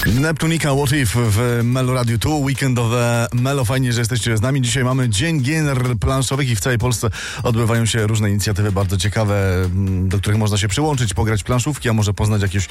Neptunika What If w Melo Radio 2, weekendowe Melo. Fajnie, że jesteście z nami. Dzisiaj mamy Dzień Gier Planszowych i w całej Polsce odbywają się różne inicjatywy bardzo ciekawe, do których można się przyłączyć, pograć w planszówki, a może poznać jakiegoś